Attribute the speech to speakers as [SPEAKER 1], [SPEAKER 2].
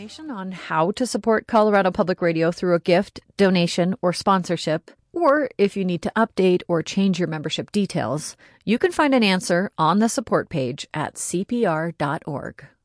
[SPEAKER 1] information on how to support Colorado Public Radio through a gift, donation, or sponsorship, or if you need to update or change your membership details, you can find an answer on the support page at cpr.org.